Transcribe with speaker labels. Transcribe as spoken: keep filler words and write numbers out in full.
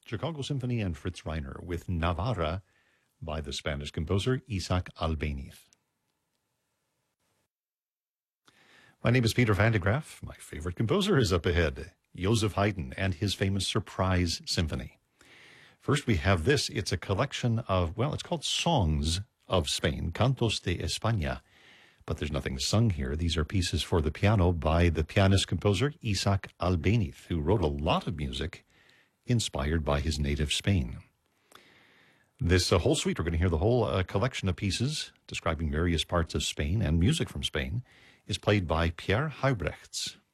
Speaker 1: Chicago Symphony and Fritz Reiner with Navarra by the Spanish composer Isaac Albéniz. My name is Peter Van de Graaff. My favorite composer is up ahead, Joseph Haydn and his famous Surprise Symphony. First we have this. It's a collection of, well, it's called Songs of Spain, Cantos de España. But there's nothing sung here. These are pieces for the piano by the pianist-composer Isaac Albéniz, who wrote a lot of music inspired by his native Spain. This uh, whole suite, we're going to hear the whole uh, collection of pieces describing various parts of Spain and music from Spain, is played by Pierre Huybrechts.